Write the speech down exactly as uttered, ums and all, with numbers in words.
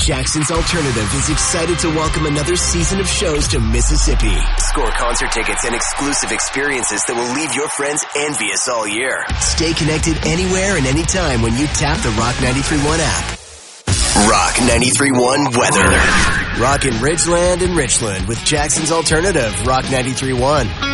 Jackson's Alternative is excited to welcome another season of shows to Mississippi. Score concert tickets and exclusive experiences that will leave your friends envious all year. Stay connected anywhere and anytime when you tap the Rock ninety-three point one app. Rock ninety-three point one weather. Rock in Ridgeland and Richland with Jackson's Alternative, Rock ninety-three point one.